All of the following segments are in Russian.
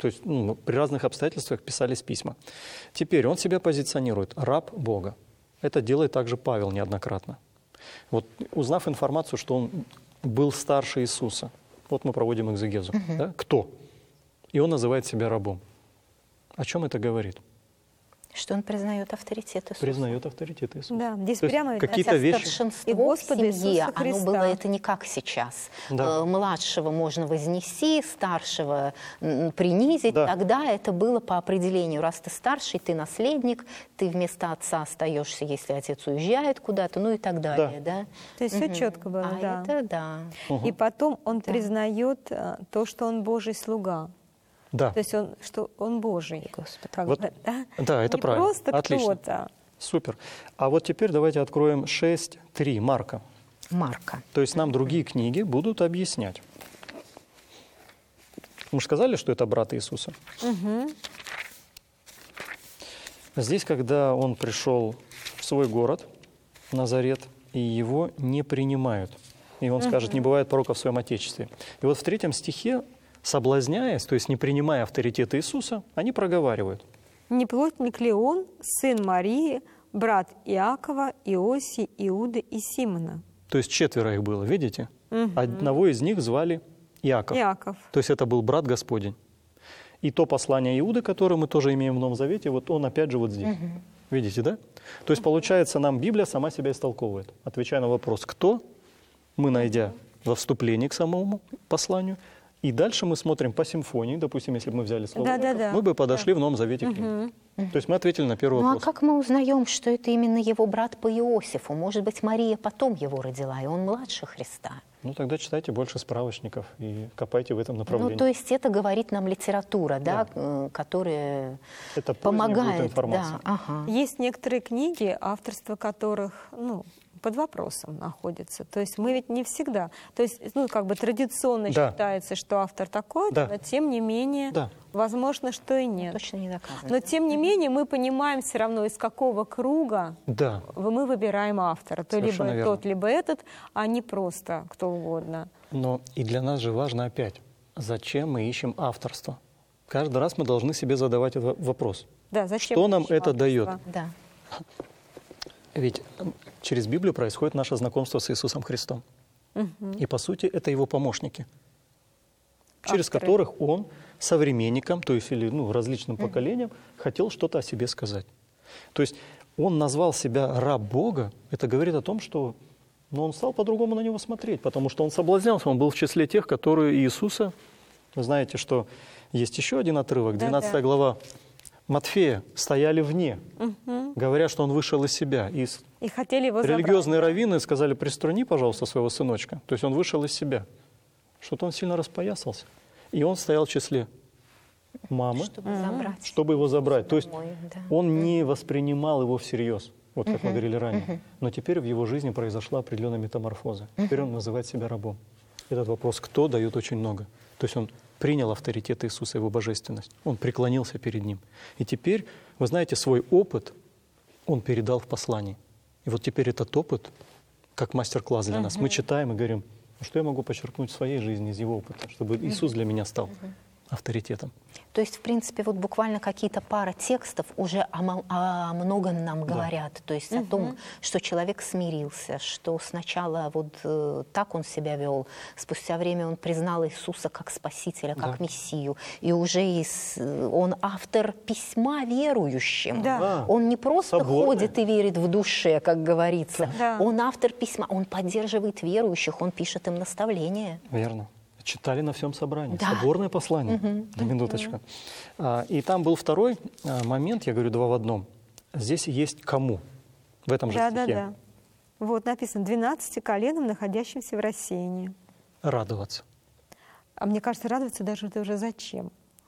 То есть при разных обстоятельствах писались письма. Теперь он себя позиционирует раб Бога. Это делает также Павел неоднократно. Вот узнав информацию, что он был старше Иисуса, вот мы проводим экзегезу. Да? Кто? И он называет себя рабом. О чем это говорит? Что он признает авторитет Иисуса. Признает авторитет Иисуса. Да, здесь прямо какие-то вещи. Старшинство И Господа в семье, Иисуса Христа. оно было это не как сейчас. Да. Младшего можно вознести, старшего принизить. Да. Тогда это было по определению. Раз ты старший, ты наследник, ты вместо отца остаешься, если отец уезжает куда-то, ну и так далее. Да. То есть все четко было, А да. это да. И потом он признает то, что он Божий слуга. Да. То есть что он Божий. Господи. Как Вот, бы, да? да, это не правильно. просто Отлично. кто-то. Супер. А вот теперь давайте откроем 6.3 Марка. Марка. То есть нам другие книги будут объяснять. Мы же сказали, что это брат Иисуса. Здесь, когда он пришел в свой город, Назарет, и его не принимают. И он скажет, не бывает пророка в своем отечестве. И вот в 3 стихе, соблазняясь, то есть не принимая авторитета Иисуса, они проговаривают. Не плотник ли он, сын Марии, брат Иакова, Иосии, Иуды и Симона? То есть 4 их было, видите? Одного из них звали Иаков. Иаков. То есть это был брат Господень. И то послание Иуды, которое мы тоже имеем в Новом Завете, вот он опять же вот здесь. Видите, да? То есть получается, нам Библия сама себя истолковывает. Отвечая на вопрос «кто?», мы, найдя во вступлении к самому посланию, и дальше мы смотрим по симфонии, допустим, если бы мы взяли слово, мы бы подошли в Новом Завете к нему. То есть мы ответили на первый вопрос. Ну а как мы узнаем, что это именно его брат по Иосифу? Может быть, Мария потом его родила, и он младше Христа? Ну тогда читайте больше справочников и копайте в этом направлении. Ну то есть это говорит нам литература, да, которая это поздняя будет помогает. информация. Да, ага. Есть некоторые книги, авторство которых, под вопросом находится. То есть мы ведь не всегда... То есть, как бы традиционно считается, что автор такой, но тем не менее, возможно, что и нет. Точно не доказано. Но тем не менее мы понимаем все равно, из какого круга мы выбираем автора. То либо тот, либо этот, а не просто кто угодно. Но и для нас же важно опять, зачем мы ищем авторство? Каждый раз мы должны себе задавать этот вопрос. Да, зачем что нам это дает? Да. Ведь через Библию происходит наше знакомство с Иисусом Христом. И, по сути, это Его помощники, через которых Он современникам, то есть или различным поколениям, хотел что-то о себе сказать. То есть Он назвал себя раб Бога, это говорит о том, что он стал по-другому на Него смотреть, потому что Он соблазнялся, Он был в числе тех, которые Иисуса... Вы знаете, что есть еще один отрывок, 12 глава Матфея, стояли вне, говоря, что он вышел из себя. И хотели его религиозные раввины сказали: приструни, пожалуйста, своего сыночка. То есть он вышел из себя. Что-то он сильно распоясался. И он стоял в числе мамы, чтобы его забрать. То есть он не воспринимал его всерьез, вот как мы говорили ранее. Но теперь в его жизни произошла определенная метаморфоза. Теперь он называет себя рабом. Этот вопрос «кто?» дает очень много. То есть он принял авторитет Иисуса, Его божественность. Он преклонился перед Ним. И теперь, вы знаете, свой опыт Он передал в послании. И вот теперь этот опыт, как мастер-класс для нас, мы читаем и говорим, что я могу подчеркнуть в своей жизни из Его опыта, чтобы Иисус для меня стал авторитетом. То есть, в принципе, вот буквально какие-то пара текстов уже о многом нам говорят. То есть о том, что человек смирился, что сначала вот так он себя вел, спустя время он признал Иисуса как Спасителя, как Мессию. И уже он автор письма верующим. Да. Он не просто ходит и верит в душе, как говорится. Да. Он автор письма, он поддерживает верующих, он пишет им наставления. Верно. Читали на всем собрании. Соборное послание. На минуточку. И там был второй момент, я говорю, 2 в 1. Здесь есть кому в этом же стихе. Да. Вот написано 12 коленам, находящимся в рассеянии. Радоваться. А мне кажется, радоваться даже это уже зачем?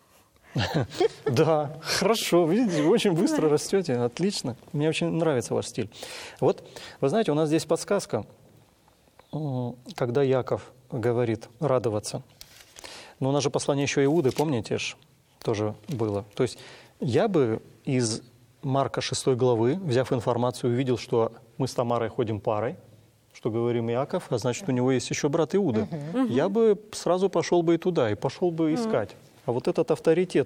Да, хорошо. Видите, вы очень быстро растете. Отлично. Мне очень нравится ваш стиль. Вот, вы знаете, у нас здесь подсказка, когда Яков говорит радоваться. Но у нас же послание еще Иуды, помните ж, тоже было. То есть я бы из Марка 6 главы, взяв информацию, увидел, что мы с Тамарой ходим парой, что говорим Иаков, а значит, у него есть еще брат Иуда. Я бы сразу пошел бы и туда, и пошел бы искать. А вот этот авторитет